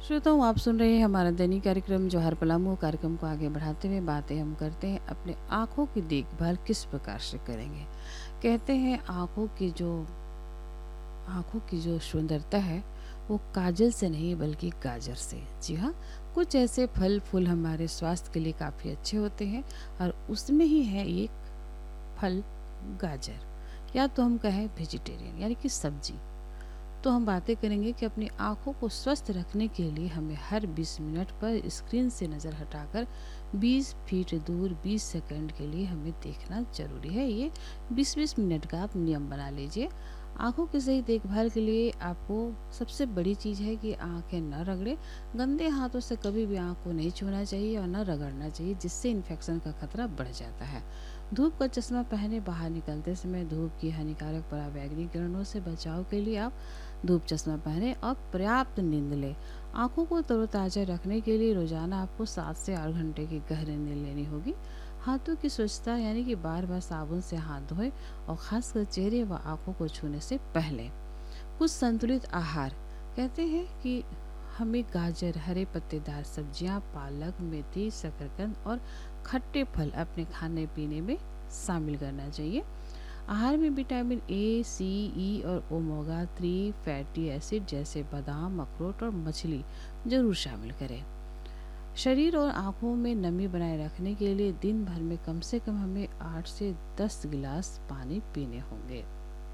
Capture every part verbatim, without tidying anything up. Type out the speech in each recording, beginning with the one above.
श्रोताओं, आप सुन रहे हैं हमारा दैनिक कार्यक्रम जो हर पलामू कार्यक्रम को आगे बढ़ाते हुए बातें हम करते हैं अपने आँखों की देखभाल किस प्रकार से करेंगे। कहते हैं आँखों की जो आँखों की जो सुंदरता है वो काजल से नहीं बल्कि गाजर से। जी हाँ, कुछ ऐसे फल फूल हमारे स्वास्थ्य के लिए काफ़ी अच्छे होते हैं और उसमें ही है एक फल गाजर, या तो हम कहें वेजिटेरियन यानी कि सब्जी। तो हम बातें करेंगे कि अपनी आँखों को स्वस्थ रखने के लिए हमें हर बीस मिनट पर स्क्रीन से नज़र हटाकर बीस फीट दूर बीस सेकंड के लिए हमें देखना ज़रूरी है। ये बीस बीस मिनट का आप नियम बना लीजिए। आँखों की सही देखभाल के लिए आपको सबसे बड़ी चीज़ है कि आँखें न रगड़ें। गंदे हाथों से कभी भी आँख को नहीं छूना चाहिए और न रगड़ना चाहिए, जिससे इन्फेक्शन का खतरा बढ़ जाता है। धूप का चश्मा पहने बाहर निकलते समय धूप की हानिकारक पराबैंगनी किरणों से बचाव के लिए आप धूप चश्मा पहने और पर्याप्त नींद लें। आँखों को तरोताज़ा रखने के लिए रोजाना आपको सात से आठ घंटे की गहरी नींद लेनी होगी। हाथों की स्वच्छता यानी कि बार बार साबुन से हाथ धोएं और खासकर चेहरे व आँखों को छूने से पहले। कुछ संतुलित आहार कहते हैं कि हमें गाजर, हरे पत्तेदार सब्जियां, पालक, मेथी, शकरकंद और खट्टे फल अपने खाने पीने में शामिल करना चाहिए। आहार में विटामिन ए, सी, ई और ओमेगा थ्री फैटी एसिड जैसे बादाम, अखरोट और मछली जरूर शामिल करें। शरीर और आँखों में नमी बनाए रखने के लिए दिन भर में कम से कम हमें आठ से दस गिलास पानी पीने होंगे।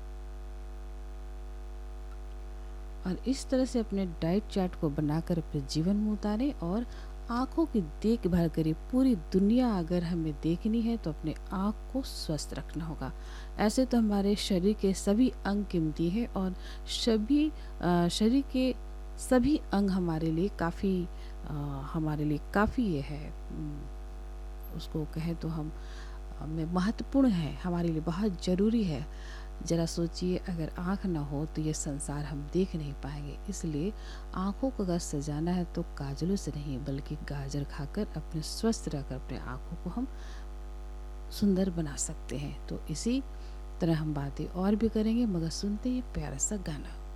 और इस तरह से अपने डाइट चार्ट को बनाकर अपने जीवन में उतारें और आँखों की देखभाल करें। पूरी दुनिया अगर हमें देखनी है तो अपने आँख को स्वस्थ रखना होगा। ऐसे तो हमारे शरीर के सभी अंग कीमती हैं और सभी अ, शरीर के सभी अंग हमारे लिए काफ़ी हमारे लिए काफ़ी ये है, उम, उसको कहें तो हम में महत्वपूर्ण है, हमारे लिए बहुत ज़रूरी है। ज़रा सोचिए, अगर आँख ना हो तो ये संसार हम देख नहीं पाएंगे। इसलिए आँखों को अगर सजाना है तो काजलों से नहीं बल्कि गाजर खाकर अपने स्वस्थ रहकर अपने आँखों को हम सुंदर बना सकते हैं। तो इसी तरह हम बातें और भी करेंगे, मगर सुनते ही प्यारा सा गाना।